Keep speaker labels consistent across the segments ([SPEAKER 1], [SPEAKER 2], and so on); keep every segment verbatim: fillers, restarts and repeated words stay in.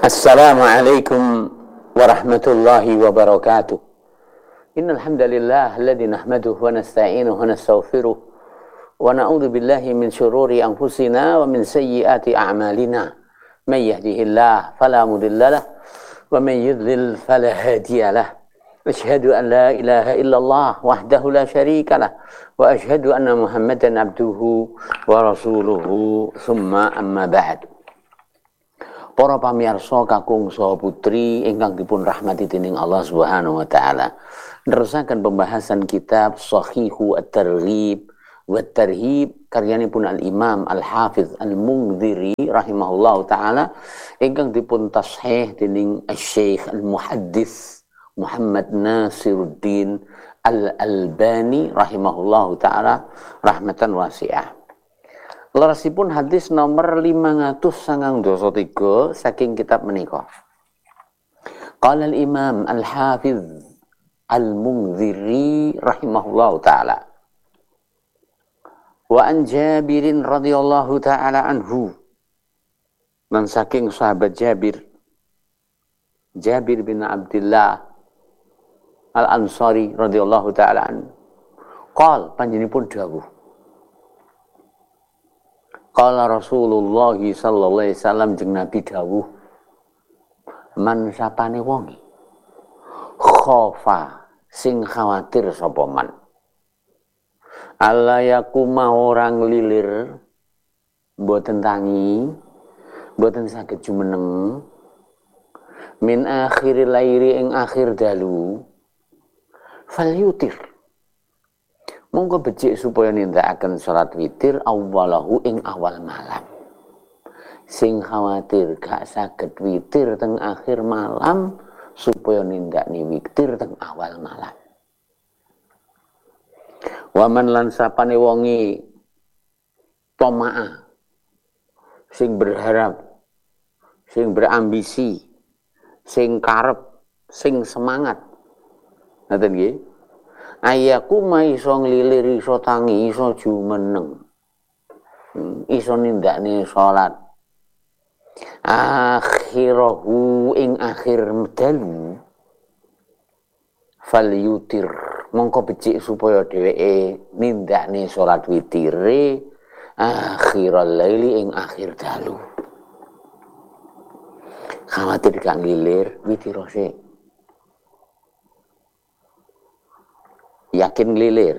[SPEAKER 1] Assalamualaikum warahmatullahi wabarakatuh. Innal hamdalillah alladzi nahmaduhu wa nasta'inuhu wa nastaghfiruh wa na'udzu billahi min shururi anfusina wa min sayyiati a'malina. May yahdihillahu fala mudilla lahu wa may yudlil fala hadiya lahu. Asyhadu an la ilaha illallah wahdahu la syarika lah wa asyhadu anna Muhammadan abduhu wa rasuluhu summa amma ba'd. Para pamirsa kakung saha putri ingkang dipun rahmati dening Allah Subhanahu wa taala. Nerusaken pembahasan kitab Shahihu At-Targhib wa At-Tarhib karyanipun Al-Imam Al-Hafiz Al-Mundhiri rahimahullahu taala ingkang dipun tashih dening Asy-Syaikh Al-Muhaddits Muhammad Nasiruddin Al-Albani rahimahullahu taala rahmatan wasi'ah. Lerasipun hadis nomor lima ratus sangang dasa tiga saking kitab menika. Qala al-Imam Al-Hafiz Al-Mundhiri rahimahullahu taala. Wa an Jabirin radhiyallahu taala anhu. Dan saking sahabat Jabir Jabir bin Abdullah Al-Ansari radhiyallahu taala anhu. Qal panjenenganipun dawuh. Qala Rasulullah sallallahu alaihi wasallam jeung Nabi dawuh, man sapane wonge khofa sing khawatir sapa man alla yakuma orang lilir mboten tangi mboten saged jumeneng min akhiril lairi ing akhir dalu fal yutir monggo becik supaya nindakaken salat witir awwalahu ing awal malam. Sing khawatir gak saged witir teng akhir malam supaya nindakni witir teng awal malam. Waman lan sapane wongi tomaa sing berharap, sing berambisi, sing karep, sing semangat. Ngoten nggih? Ayaku ma iso nglilir, iso tangi, iso jumeneng, iso nindakne salat akhirahu ing akhir dalu fal yutir mongko becik supaya dheweke nindakne salat witire akhiral laili ing akhir dalu. Khawatir gak nglilir witir sik. Yakin ngelilir,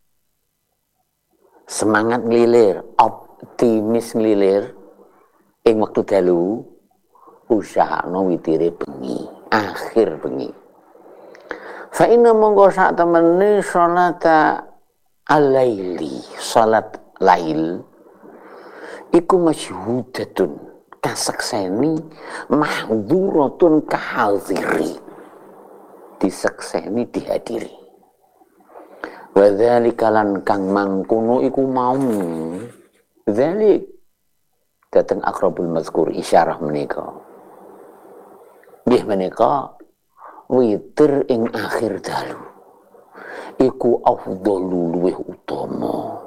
[SPEAKER 1] semangat ngelilir, optimis ngelilir, ing waktu dalu usahakno witire bengi, akhir bengi. Fa inna monggo sak temene salata al-laili, salat lail iku masyhudatun kasakseni mahdhuratun kahadiri, disakseni dihadiri. Wa dzalika lan kang mangkono iku mau dzalik dateng aqrabul mazkur isyarah menika nggih menika witir ing akhir dalu iku afdalu luwih utama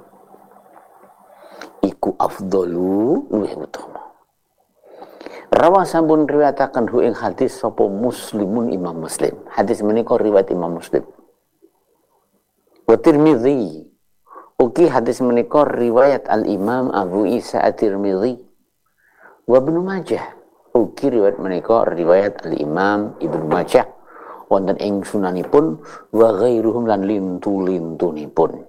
[SPEAKER 1] iku afdalu luwih utama. Rawa sampun riwayataken hu ing hadis sapa Muslimun Imam Muslim. Hadis menika riwayat Imam Muslim. Wa Tirmidzi ugi hadis menika riwayat Al-Imam Abu Isa At-Tirmidzi wa Ibnu Majah ugi riwayat menika riwayat Al-Imam Ibnu Majah wonten ing sunanipun wa ghairuhum lan lintu-lintunipun.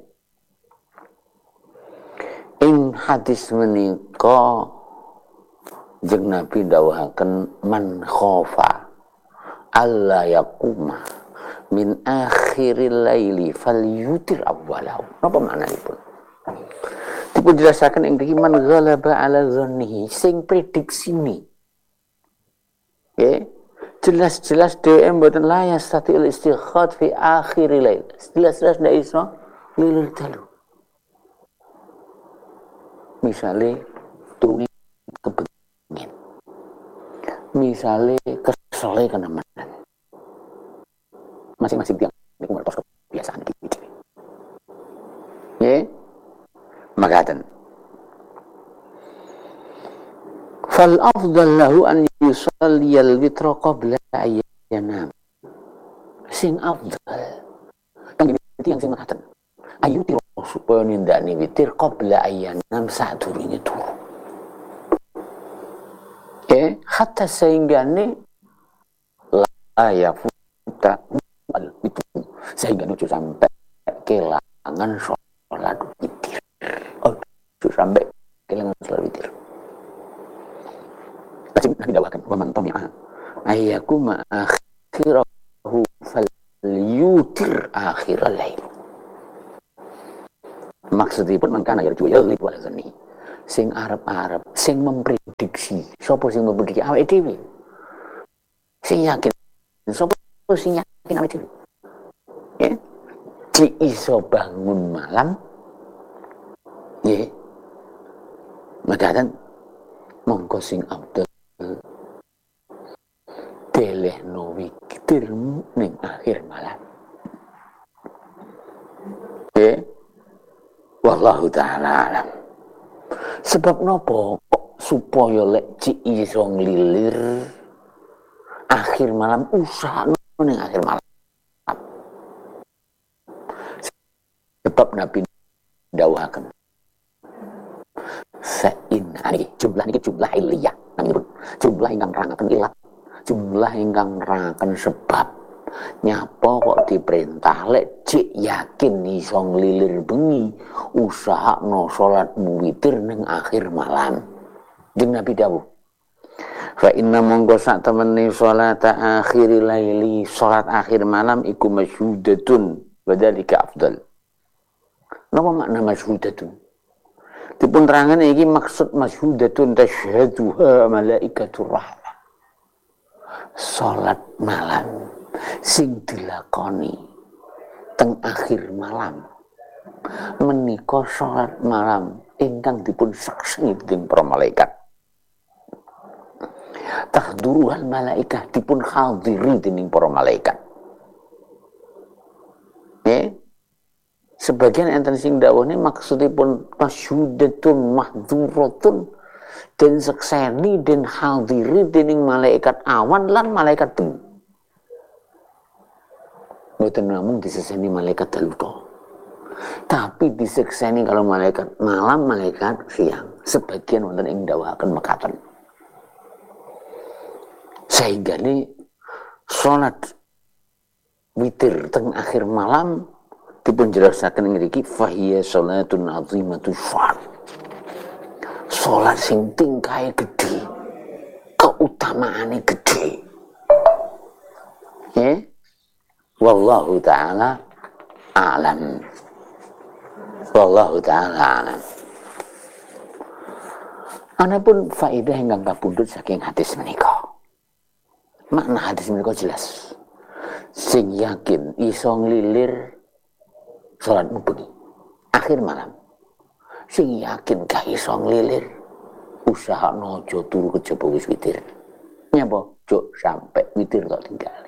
[SPEAKER 1] Ing hadis menika jeung Nabi dawuhaken man khofa alla yaquma min akhiril laili fal yutir awwalahu. Napa maknanipun? Dipun jelasaken ing mriki man ghalaba ala dhannihi sing prediksine. Nggih, jelas-jelas dhewe mboten layak statil istighad fi akhiril lail. Jelas-jelas ndak iso nglilir dalu. Misale tuni kepengin. Misale kesele kenemen. Masing-masing tiang niku ngertos kebiasaan iki. Nggih. Makaten. Fa fal afdal lahu an yusalliyal witra qabla ayyanam. Sing afdal kang yang sing mekaten ayu tiro supaya nindakne witir qabla ayyanam sadurunge turu. Eh, hatta sehinggane la ya futa itu sehingga nuju sampai kelangan sholat witir. Oh, nuju sampai kelangan sholat witir. Tapi Nabi dawakan wa man tami'a ayyakuma akhirahu falyutir akhiral lail. Maksudipun mangkana yarju yalid wal zanni. Sing arep-arep, sing memprediksi. Sapa sing memprediksi awake dhewe? Sing yakin. Sapa sing yakin awake dhewe? Ya. Ci iso bangun malam. Ya. Madadan mongko sing abdul delehno witirmu ning akhir malam. Ya. Wallahu ta'ala alam. Sebab nopo supaya lek cik iso nglilir akhir malam usaha ning akhir malam. Sebab Nabi dawuhaken fa'in niki jumlah niki jumlah iliyah namipun jumlah ingkang nerangaken ilat jumlah ingkang nerangaken sebab nyapa kok diperintah lek cik yakin iso nglilir bengi usahakno salatmu witir ning akhir malam. Jeung Nabi dawuh fa inna monggo sak temene salat akhir laili salat akhir malam iku masyhudatun wa dzalika afdal. Napa makna masyhudatun? Dipun terangan iki maksud masyhudatun tasyhaduha malaikatur rahmah. Salat malam sing dilakoni teng akhir malam menika salat malam ingkang dipun sakseni dening para malaikat. Tahduruhal malaikah dipun hadiri dening para malaikat. Ya. Sebagian enten sing dawuhne maksudipun masyhudatun mahdzuratun den sekseni den hadiri dening malaikat awan lan malaikat bengi. Mboten namung disekseni malaikat daluto. Tapi disekseni kalau malaikat malam, malaikat siang. Sebagian wonten ing dawuhaken mekaten. Sehingga ini salat witir teng akhir malam dipun jelasaken ngriki fahiya salatun azimatu syarf. Salat sing tingkahe gedhe, keutamaane gedhe. Ya. Wallahu ta'ala a'lam. Wallahu ta'ala a'lam. Anapun faedah ingkang kapundhut saking hadis menika. Makna hadis menika jelas. Sing yakin iso nglilir salat bengi akhir malam. Sing yakin gak iso nglilir usahana aja turu kejaba wis witir. Nyapa? Jok sampai witir tok tinggali.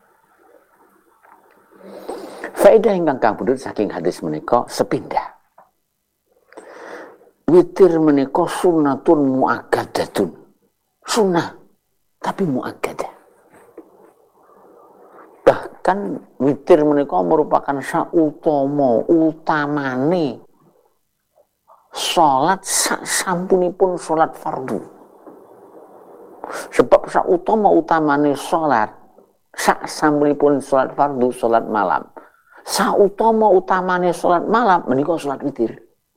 [SPEAKER 1] Faedah ingkang kapundhut saking hadis menika sepindah. Witir menika sunnatun muakkadatun. Sunnah tapi muakkadah. Bahkan witir menika merupakan sautama utamane salat sasampunipun salat fardu. Sebab sautama utamane salat sasampunipun salat fardu salat malam. Sautama utamane salat malam menika salat witir.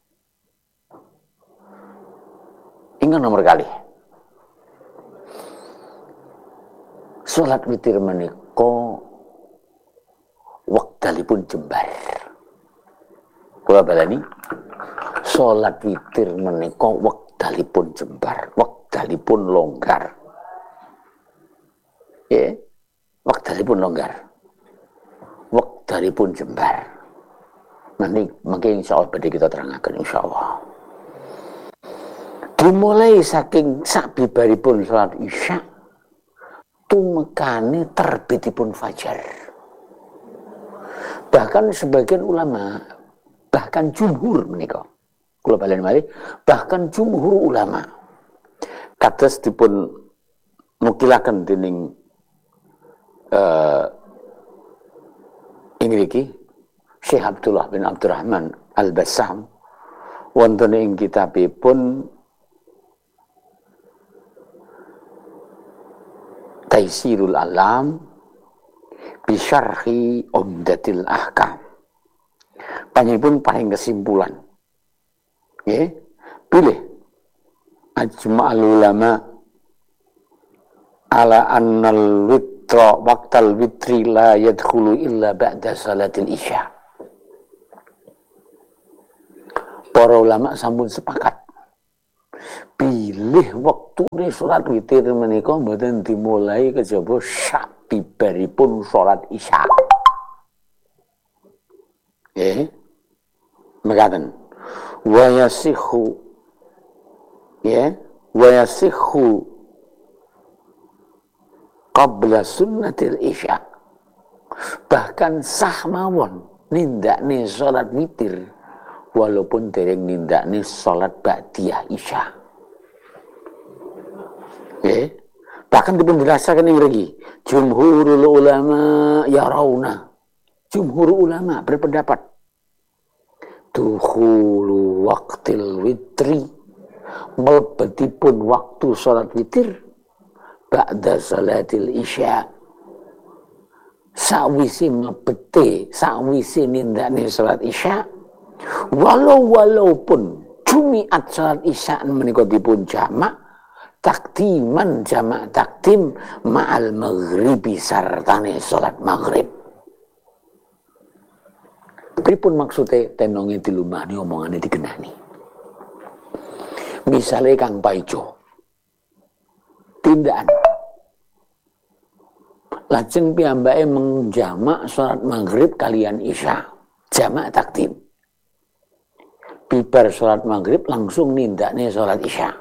[SPEAKER 1] Ingat nomor kali. Salat witir menika wektalipun jembar. Kula balani. Salat witir menika wektalipun jembar, wektalipun longgar. Ya, wektalipun longgar. Wektalipun jembar. Nanti mungkin insyaallah badhe kita terangaken insyaallah. Dimulai saking sabibaripun salat Isya tumekane terbitipun fajar. Bahkan sebagian ulama, bahkan jumhur menika, kula balen malih, bahkan jumhur ulama kados dipun nukilaken dening eh ingriki Syekh Abdullah bin Abdurrahman Al-Bassam wonten ing kitabipun Taisirul Alam bi Syarhi Umdatil Ahkam. Panjenenganipun paring kesimpulan. Nggih, pilih ajma'al ulama ala annal witra waqtal witri la yadkhulu illa ba'da salatil isya. Para ulama sampun sepakat pilih wektune salat witir menika mboten dimulai kejaba sabibaripun salat isya. Nggih. Mekaten. Wa yasihu ya, wa yasihu qabla sunnatil isya. Bahkan sah mawon nindakne salat witir walaupun dereng nindakne salat ba'diyah isya. Nggih. Bahkan dipun jelasaken ing mriki, jumhurul ulama yarawna. Jumhur ulama berpendapat dukhulu waqtil witri, mlebetipun waktu salat witir ba'da salatil isya, sawise mlebete sawise nindakne salat isya, walau walaupun jumiat salat isya menika dipun jamak takdiman jamak takdim ma'al maghribi sartane salat maghrib. Pripun maksude tenonge dilumani omongane digenani. Misale Kang Paijo tindakan lajeng piyambake menjamak salat maghrib kalian isya jamak takdim. Bibar salat maghrib langsung nindakne salat isya.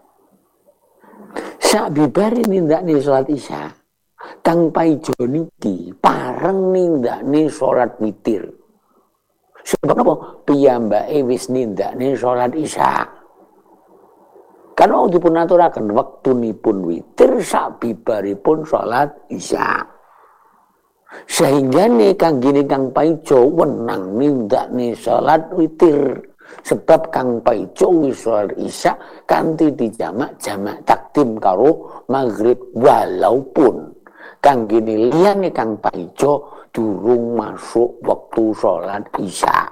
[SPEAKER 1] Sak bibare nindakne salat isya, Kang Paijo niki pareng nindakne salat witir. Sebab apa? Piyambake wis nindakne salat isya. Karena dipun aturaken wektunipun witir sabibaripun salat isya. Sehingga nih kanggene Kang Paijo wenang nindakne salat witir. Sebab Kang Paijo wis salat isya kanthi dijamak jamak takdim karo maghrib walaupun kanggene liyane Kang Paijo durung masuk waktu salat isya.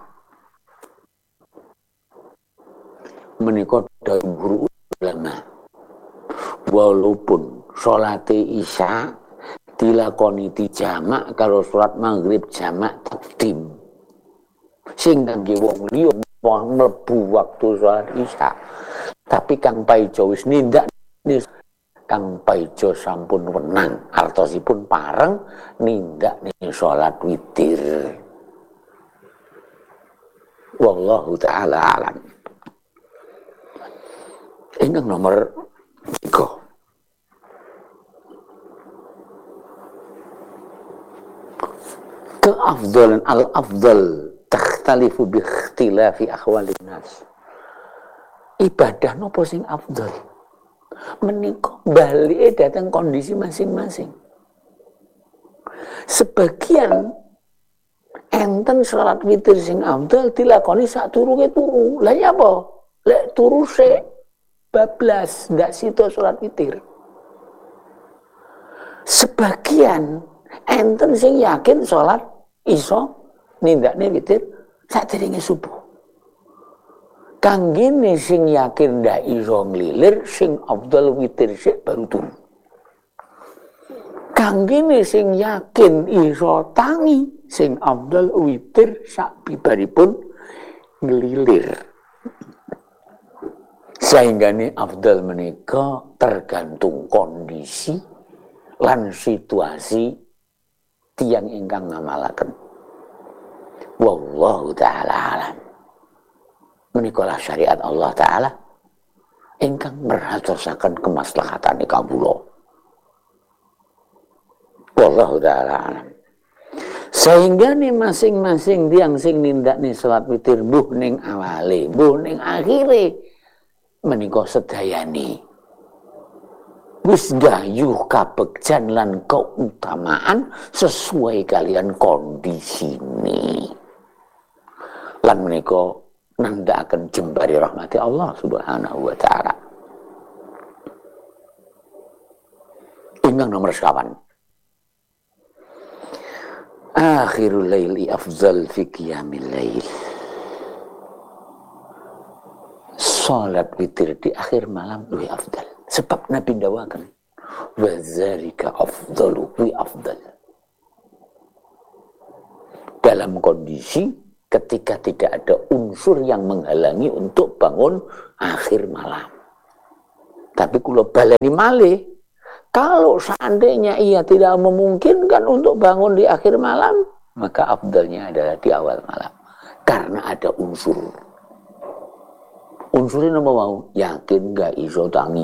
[SPEAKER 1] Menika dawuh ulama. Walaupun salate isya dilakoni dijamak karo salat maghrib jamak takdim. Sing kangge wong liya mlebu waktu salat isya. Tapi Kang Paijo wis nindak Kang Paijo sampun wenang artosipun pareng nindakne salat witir. Wallahu taala alam. Ingkang nomor tiga. Keafdalan al-afdal takhtalifu bi ikhtilafi ahwalin nas. Ibadah nopo sing afdal? Menika balike datang kondisi masing-masing. Sebagian enten salat witir sing afdal dilakoni saturunge turu. Lah ya apa? Lek turu sik bablas ndak sida salat witir. Sebagian enten sing yakin salat iso nindakne witir sadurunge subuh. Kanggene sing yakin ndak iso nglilir sing afdal witir sik baru turu. Kanggene sing yakin iso tangi sing afdal witir sak bibaripun nglilir. Sehingga ini afdal menika tergantung kondisi lan situasi tiang ingkang ngamalaken. Wallahu ta'ala alam. Menikalah syariat Allah Ta'ala ingkang merhatosaken kemaslahatane kawula. Wallahu ta'ala alam. Sehingga nih masing-masing tiang sing nindakne salat witir mbuh ning awale, mbuh ning akhire menika sedayani wis gayuh kabegjan lan keutamaan sesuai kalian kondisine. Lan menika nandhaken jembari rahmati Allah Subhanahu wa taala. Ingkang nomor sekawan. Akhirul laili afdal fi qiyamil lail. Salat witir di akhir malam lebih afdal. Sebab Nabi ndawakan wa zalika afdalu wi afdal. Dalam kondisi ketika tidak ada unsur yang menghalangi untuk bangun akhir malam. Tapi kalau baleni malih, kalau seandainya ia tidak memungkinkan untuk bangun di akhir malam, maka afdalnya adalah di awal malam. Karena ada unsur. Unsurnya apa mau? Yakin gak iso tangi.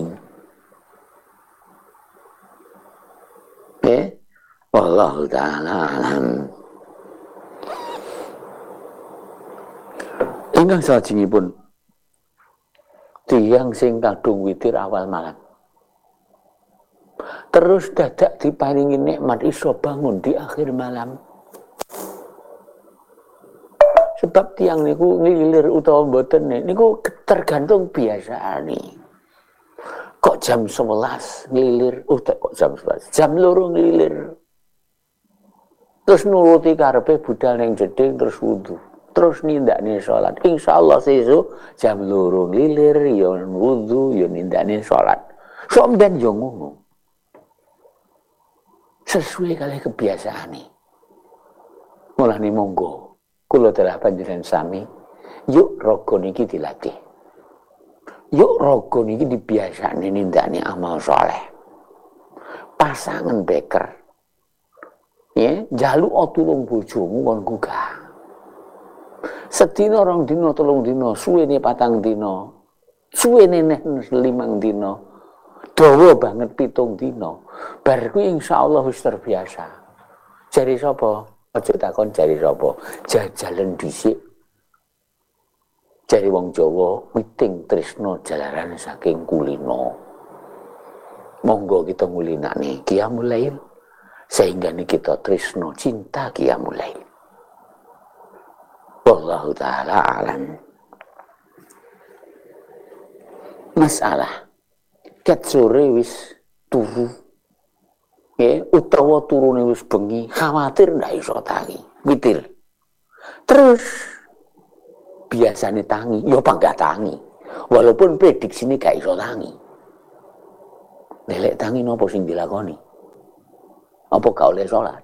[SPEAKER 1] Eh? Wallahu ta'ala alam. Ingkang salajengipun tiyang sing kadung witir awal malam. Terus dadak diparingi nikmat iso bangun di akhir malam. Sebab tiang niku ngililir utawa mboten niku tergantung biasane. Kok jam sebelas ngililir, oh kok jam sebelas, jam loro ngililir. Terus nuruti karepe budal ning jeding terus wudu. Terus nindakne salat. Insyaallah sesuk jam loro ngililir ya wudu ya nindakne salat. Sok ben yo ngono. Sesuai kali kebiasaane. Mulane monggo kula dalah panjenengan sami, yuk raga niki dilatih. Yuk raga niki dibiasane nindakne amal saleh. Pasangan beker. Ya, njaluk tulung bojomu kon gugah. Sedina rong dina telung dina, suwene patang dina. Suwene neh limang dina. Dawa banget pitung dina. Bar kuwi insyaallah wis terbiasa. Jare sapa? Aja takon jari sapa, jajalan dhisik. Jari wong Jawa, witing tresna jalaran saking kulino. Monggo kita ngulinake qiyamul lail sehingga kita tresna cinta qiyamul lail. Wallahu taala alam. Masalah ket sore wis turu. Ya, utawa turune wis bengi, khawatir ndak iso tangi, witir. Terus biasane tangi, ya panggah tangi. Walaupun prediksine gak iso tangi. Nelek tangi napa sing dilakoni? Apa gak oleh salat?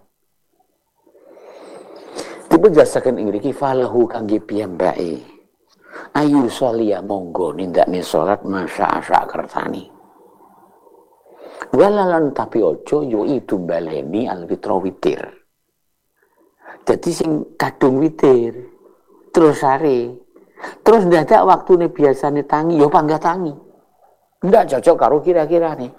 [SPEAKER 1] Dipenjelasaken ing mriki falahu kangge piyambake. Ayu sholiya monggo nindakne salat masa-asa kersane. Walalan tapi ojo yo itu baleni al witra witir. Jadi sing kadung witir terus sare. Terus dadak waktune biasane tangi yo panggah tangi. Ndak cocok karo kira-kira nih.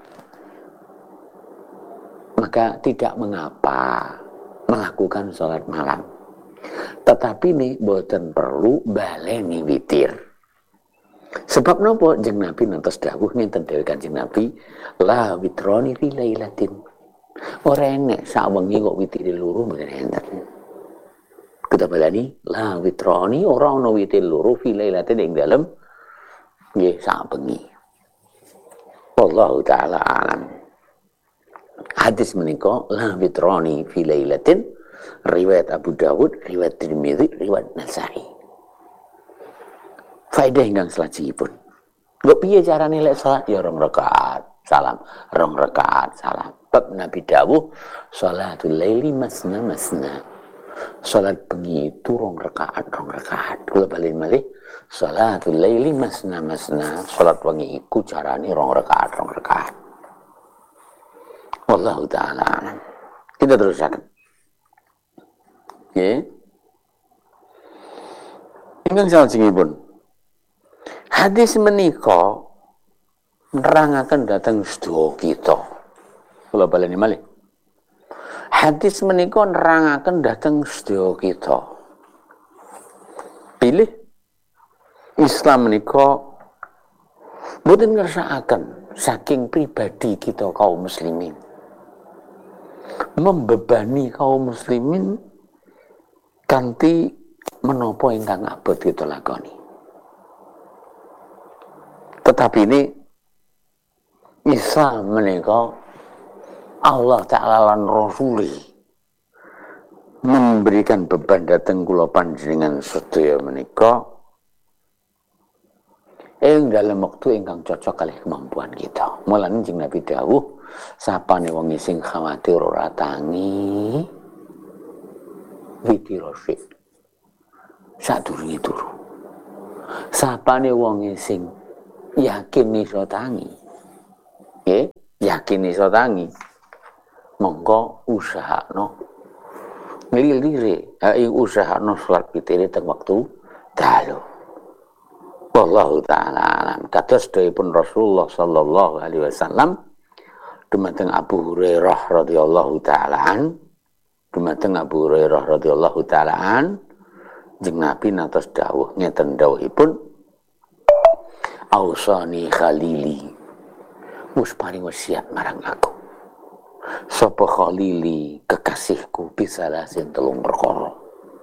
[SPEAKER 1] Maka tidak mengapa melakukan sholat malam. Tetapi nih boten perlu baleni witir. Sebab napa jeneng Nabi nantos dawuh ngenten dhewe Kanjeng Nabi la witroni fi lailatin. Ora enek sak wengi kok witire loro mboten enten. Kita balani la witroni ora ana witir loro fi lailatin ing dalem nggih sak bengi. Wallahu taala alam. Hadis menika la witroni fi lailatin riwayat Abu Dawud, riwayat Tirmidzi, riwayat Nasa'i. Faedah ingkang salajengipun. Kok piye carane lek salat ya rong rakaat, salam, rong rakaat, salam. Bab Nabi dawuh salatul laili masna masna. Salat bengi itu rong rakaat, rong rakaat. Kula balen malih salatul laili masna masna. Salat bengi iku carane rong rakaat, rong rakaat. Wallahu taala. Kita terusaken. Nggih. Ingkang salajengipun. Hadis menika nerangaken dhateng sedaya kita. Kula baleni malih. Hadis menika nerangaken dhateng sedaya kita. Pilih Islam menika boten ngersakaken saking pribadi kita kaum muslimin, membebani kaum muslimin kanthi menapa ingkang abot kita lakoni. Tetapi ini bisa menika Allah Ta'ala lan Rasuli memberikan beban dateng kula panjenengan sedaya menika ing dalam waktu ingkang cocok kalih kemampuan kita. Mulane Kanjeng Nabi dawuh, sapane wong sing khawatir ora tangi witira sik. Sadurunge turu. Sapane wong sing yakin iso tangi. Nggih, yakin iso tangi. Monggo usahakno nglilire, ae usahakno salat witir teng wektu dalu. Wallahu ta'ala alam. Kados dawuhipun Rasulullah sallallahu alaihi wasallam dumateng Abu Hurairah radhiyallahu ta'ala an, dumateng Abu Hurairah radhiyallahu ta'ala an, jeung Nabi natos dawuh ngeten dawuhipun, ausani khalili, wis paring wasiat marang aku. Sapa khalili kekasihku bisalasin telung perkara.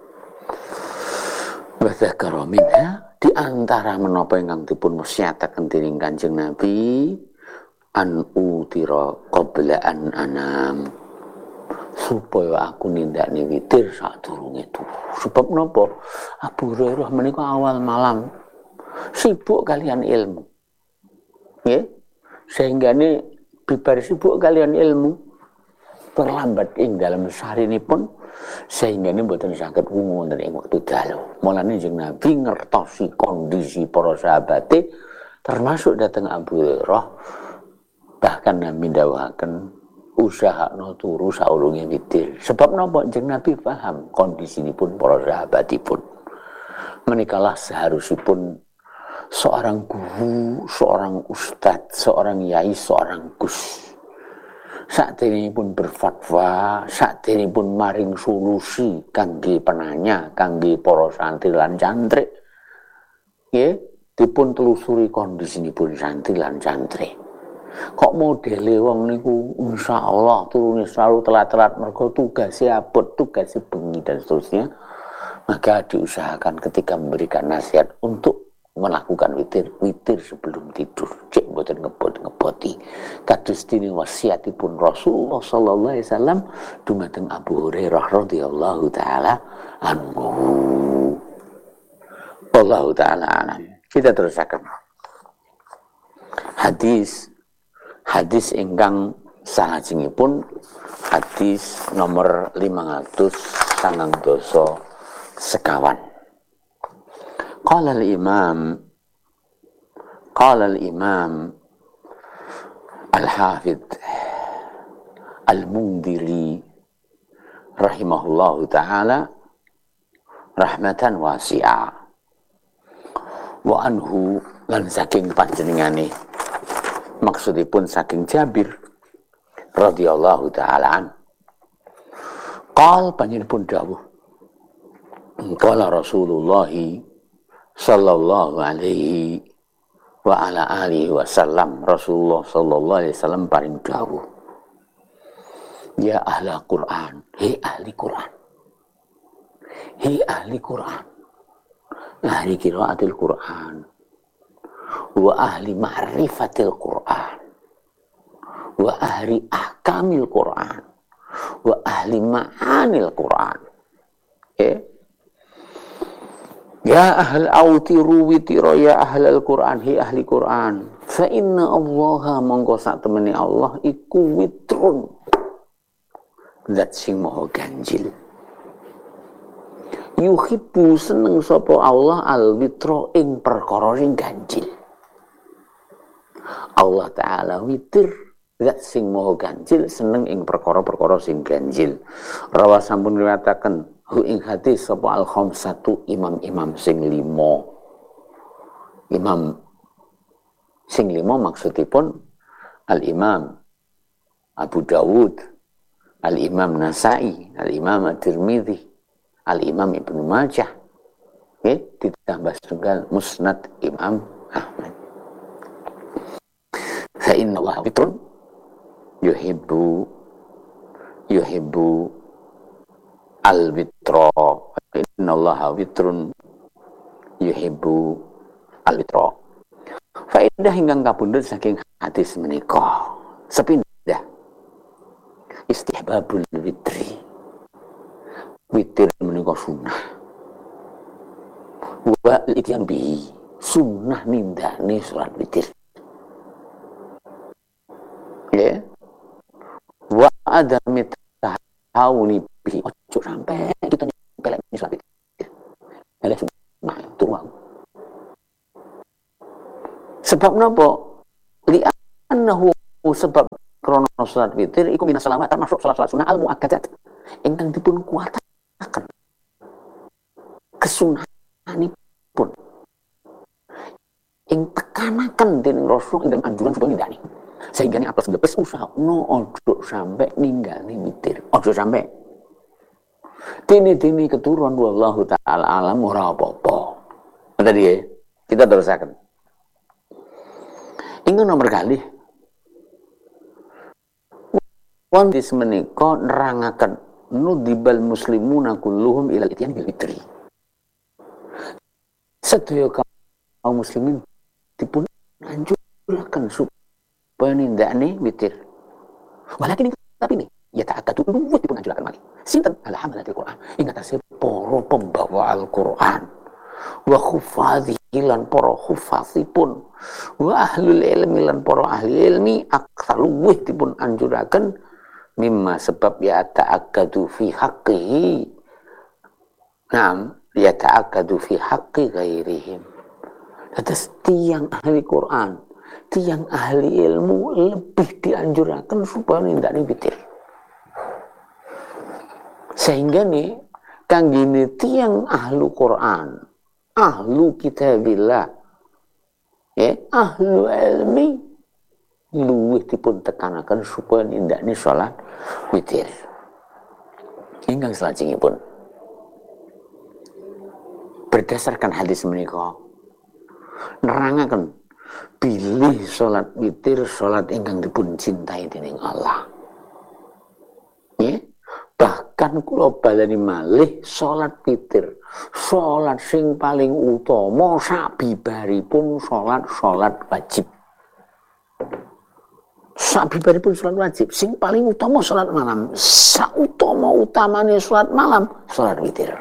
[SPEAKER 1] Wa dzakara minha, di antara menapa ingkang dipun wasiataken dening Kanjeng Nabi, an utira qabla an anam, supaya aku nindakne witir sadurunge turu. Sebab napa? Abu Hurairah menika awal malam sibuk kalian ilmu. Nggih. Sehingga ini bibar sibuk kalian ilmu, terlambat ing dalam sarinipun sehingga ini mboten saged wungu wonten ing wektu dalu. Mulane Kanjeng Nabi ngertosi kondisi para sahabate termasuk dateng Abu Hurairah, bahkan Nabi dawuhaken usahakno turu saurunge witir. Sebab napa? Kanjeng Nabi paham kondisinipun para sahabatipun. Menikalah seharusipun seorang guru, seorang ustadz, seorang yai, seorang gus saderengipun berfatwa, saderengipun maring solusi kangge penanya, kangge para santri lan cantrik. Nggih, dipun telusuri kondisinipun santri lan cantrik. Kok modele wong niku insyaallah turune selalu telat-telat mergo tugasnya abot, tugasnya bengi dan seterusnya. Maka diusahakan ketika memberikan nasihat untuk melakukan witir, witir sebelum tidur. Cek mboten ngebot-ngeboti. Kados dene wasiatipun Rasulullah sallallahu alaihi wasallam dumateng Abu Hurairah radhiyallahu taala anhu. Wallahu taala alam. Kita terusaken. Hadis hadis ingkang salajengipun hadis nomor lima ratus sangang dasa sekawan. Qala al-imam Qala al-imam al-hafidh al-Mundhiri rahimahullahu ta'ala rahmatan wasi'ah, wa anhu lan saking panjenengane, maksudipun saking Jabir radhiyallahu ta'ala an, qal panjenenganipun dawuh, qala Rasulullah sallallahu alaihi wa ala alihi wasallam, Rasulullah sallallahu alaihi wasallam paring dawuh, ya ahli Quran, hei ahli Quran, hei ahli Quran, ahli qiraatil Quran, wa ahli ma'rifatil Quran, wa ahli ahkamil Quran, wa ahli ma'anil Quran. Okay? Ya ahl autiru witira ya ahlal Quran, hi ahli Quran, fa inna allaha mongko sak temene Allah iku witrun, zat sing maha ganjil. Yuhibbu seneng sapa Allah al witra ing perkara sing ganjil. Allah taala witir, zat sing maha ganjil, seneng ing perkara-perkara sing ganjil. Rawa sampun riwayataken hu ing hadis sapa al khamsatu, imam-imam sing lima. Imam sing lima maksudipun al imam Abu Dawud, al imam Nasai, al imam At-Tirmidzi, al imam Ibnu Majah, okay? Ditambah setunggal musnad Imam Ahmad. fa innallaha witrun yuhibbu yuhibbu al-witra. Fa innallaha witrun yuhibbu al-witra. Faedah ingkang kapundhut saking hadis menika sepindah istihbabul witri. Witir menika sunnah. Wa ityan bihi, sunnah nindakne salat witir. Ya. Wa adami tahawuni bihi, ojo sampai kita nyepelek salat witir. Ada sunnah turun. Sebab napa? Li'annahu, sebab krana salat witir iku minas salamat termasuk salat-salat sunah al-muakkadat ingkang dipun kuwataken kesunahanipun ing tekanaken dening Rasul ing anjuran supaya nindakni. Sehingga nek apes ndepes usahano ojo sampai ninggalni witir. Ojo sampai. Dene-dene keturun wallahu taala alam ora apa-apa. Tadi ya, kita terusaken. Ingin nomor kali wandis menika nerangaken nudibal muslimuna kulluhum ilal ityan bil witri. Sedaya kaum muslimin dipun anjuraken supaya nindakne witir. Walakin tapi ini ya ta'akkadu luwih dipun anjuraken malih. Sinten alhamdulillah Al-Qur'an ing atase para pembawa Al-Qur'an wa khufadhi lan para khufazipun wa ahlul ilmi lan para ahli ilmi aktsar luwih dipun anjuraken mimma sebab ya ta'akkadu fi haqqihi. Naam, ya ta'akkadu fi haqqi ghairihim. Atas tiang ahli Quran, tiang ahli ilmu lebih dianjuraken supaya nindakne witir. Sehingga nih kanggene tiang ahlu Quran, ahlu kitabillah, ya, ahlu ilmi luwih dipun tekanaken supaya nindakne salat witir. Ingkang salajengipun berdasarkan hadis menika nerangaken bilih salat witir salat ingkang dipun cintai dening Allah. Ya, bahkan kula balani malih salat witir salat sing paling utama sabibaripun salat-salat wajib. Sabibaripun salat wajib sing paling utama salat malam, sautama-utamane salat malam salat witir.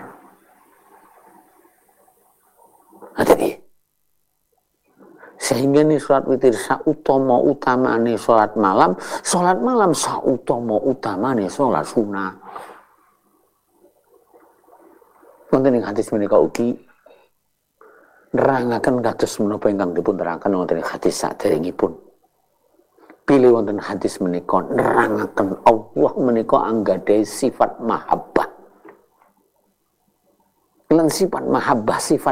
[SPEAKER 1] Hati-hati. Sehingga nih salat witir sautama-utamane salat malam, salat malam sautama-utamane salat sunah. Wonten ing hadis menika ugi nerangaken kados menapa ingkang dipun terangkan wonten ing hadis saderengipun. Pilih wonten hadis menika nerangaken Allah menika anggadhahi sifat mahabbah. Lan sifat mahabbah sifat